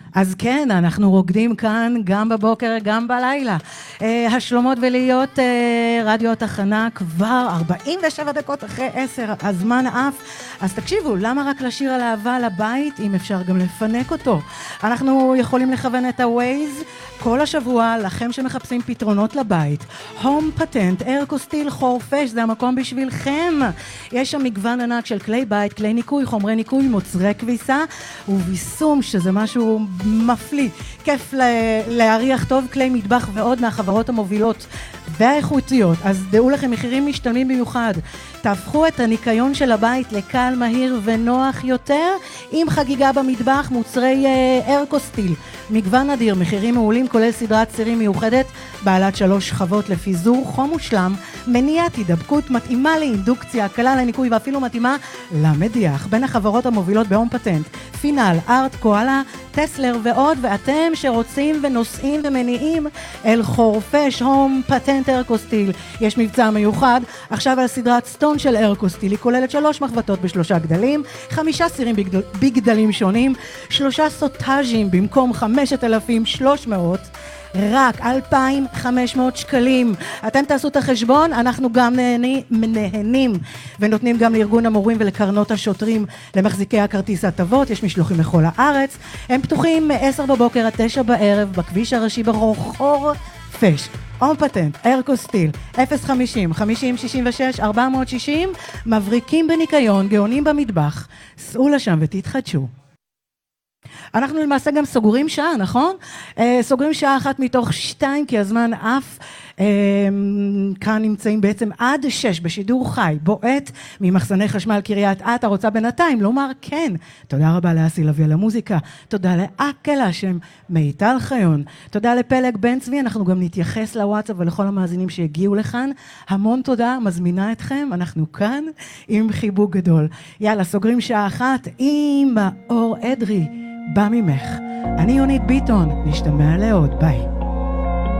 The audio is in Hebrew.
אז כן, אנחנו רוקדים כאן גם בבוקר, גם בלילה. השלומות ולהיות רדיו התחנה כבר 47 דקות אחרי 10, הזמן עף. אז תקשיבו, למה רק לשיר על אהבה לבית, אם אפשר גם לפנק אותו? אנחנו יכולים לכוון את הווייז כל השבוע לכם שמחפשים פתרונות לבית. הום פטנט, ארקוסטיל חורפש, זה המקום בשבילכם. יש שם מגוון ענק של כלי בית, כלי ניקוי, חומרי ניקוי, מוצרי כביסה וביסום, שזה משהו מפליא. כיף להריח טוב, כלי מטבח ועוד מהחברות המובילות והאיכותיות. אז דעו לכם, מחירים משתלמים במיוחד. תהפכו את הניקיון של הבית לקל, מהיר ונוח יותר עם חגיגה במטבח, מוצרי ארקוסטיל. מגוון אדיר, מחירים מעולים, כולל סדרת סירים מיוחדת בעלת 3 שכבות לפיזור חום מושלם, מניעת הידבקות, מתאימה לאינדוקציה, קלה לניקוי ואפילו מתאימה למדיח. בין החברות המובילות בהום פטנט, פינל, ארט, קואלה, טסלר ועוד. ואתם שרוצים ונוסעים ומניעים אל חורפש, הום פטנט ארקוסטיל, יש מבצע מיוחד עכשיו על סדרת סטון של ארקוסטיל. היא כוללת 3 מחבטות ב3 גדלים, 5 סירים בגדלים שונים, 3 סוטאז'ים במקום 5,300, רק 2,500 שקלים. אתם תעשו את החשבון, אנחנו גם נהנים ונותנים גם לארגון המורים ולקרנות השוטרים למחזיקי הכרטיס הטבות. יש משלוחים לכל הארץ, הם פתוחים מ-10 בבוקר עד 9 בערב בכביש הראשי ברחוב פש. הום פטנט, ארקוסטיל, 050-50-66-460, מבריקים בניקיון, גאונים במטבח. סעו לשם ותתחדשו. אנחנו למעשה גם סוגרים שעה, נכון? סוגרים שעה 1 מתוך 2, כי הזמן עף. כאן נמצאים בעצם עד 6 בשידור חי, בועט ממחסני חשמל קריית אתא. רוצה בינתיים לומר כן. תודה רבה לאסי לוי על המוזיקה, תודה לאקל השם מיטל חיון, תודה לפלג בן צבי. אנחנו גם נתייחס לוואטסאפ ולכל המאזינים שהגיעו לכאן. המון תודה, מזמינה אתכם, אנחנו כאן עם חיבוק גדול. יאללה, סוגרים שעה 1 עם מאור אדרי, בא ממך. אני יונית ביטון, נשתמע לעוד, ביי.